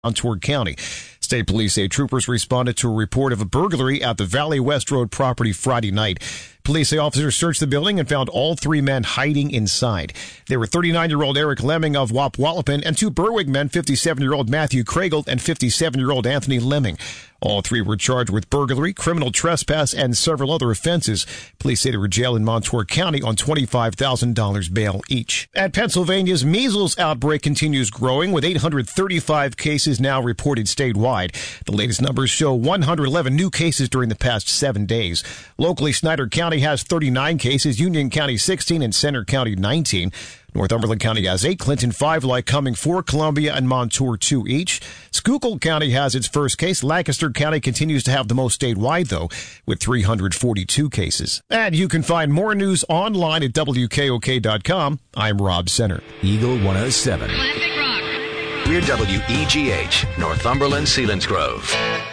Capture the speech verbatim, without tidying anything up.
Montour County. State police say troopers responded to a report of a burglary at the Valley West Road property Friday night. Police say officers searched the building and found all three men hiding inside. They were thirty-nine-year-old Eric Lemming of Wapwallopin and two Berwick men, fifty-seven-year-old Matthew Craigle and fifty-seven-year-old Anthony Lemming. All three were charged with burglary, criminal trespass, and several other offenses. Police say they were jailed in Montour County on twenty-five thousand dollars bail each. And Pennsylvania's measles outbreak continues growing, with eight hundred thirty-five cases now reported statewide. The latest numbers show one hundred eleven new cases during the past seven days. Locally, Snyder County has thirty-nine cases, Union County sixteen, and Center County nineteen. Northumberland County has eight, Clinton five, Lycoming four, Columbia and Montour two each. Schuylkill County has its first case. Lancaster County continues to have the most statewide, though, with three hundred forty-two cases. And you can find more news online at W K O K dot com. I'm Rob Center. Eagle one oh seven. Classic rock. We're W E G H, Northumberland, Selinsgrove.